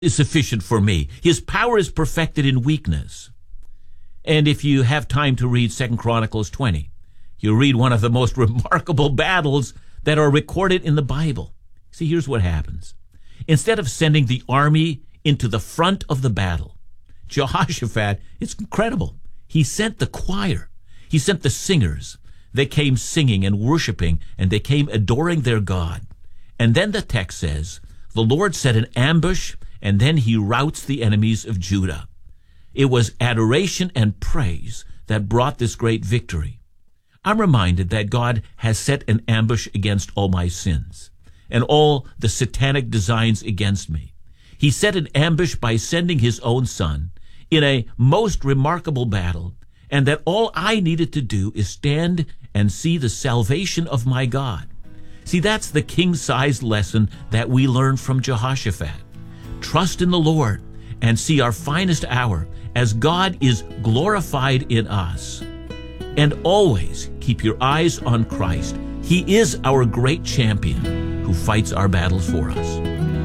is sufficient for me. His power is perfected in weakness. And if you have time to read 2 Chronicles 20, you'll read one of the most remarkable battles that are recorded in the Bible. See, here's what happens. Instead of sending the army into the front of the battle, Jehoshaphat, it's incredible. He sent the choir. He sent the singers. They came singing and worshiping, and they came adoring their God. And then the text says, the Lord set an ambush, and then he routs the enemies of Judah. It was adoration and praise that brought this great victory. I'm reminded that God has set an ambush against all my sins and all the satanic designs against me. He set an ambush by sending his own son in a most remarkable battle, and that all I needed to do is stand and see the salvation of my God. See, that's the king-sized lesson that we learn from Jehoshaphat. Trust in the Lord and see our finest hour as God is glorified in us. And always keep your eyes on Christ. He is our great champion who fights our battles for us.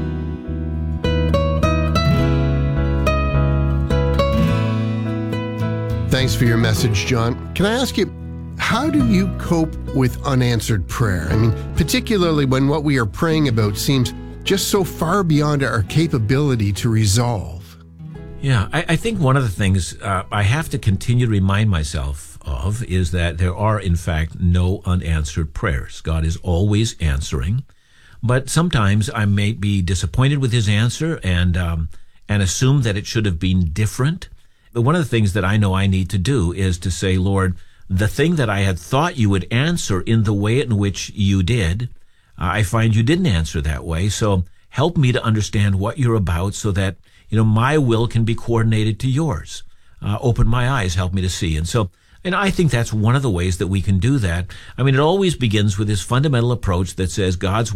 Thanks for your message, John. Can I ask you, how do you cope with unanswered prayer? I mean, particularly when what we are praying about seems just so far beyond our capability to resolve. Yeah, I think one of the things I have to continue to remind myself of is that there are, in fact, no unanswered prayers. God is always answering, but sometimes I may be disappointed with his answer and assume that it should have been different. But one of the things that I know I need to do is to say, Lord, the thing that I had thought you would answer in the way in which you did, I find you didn't answer that way. So help me to understand what you're about so that, my will can be coordinated to yours. Open my eyes, help me to see. And I think that's one of the ways that we can do that. I mean, it always begins with this fundamental approach that says God's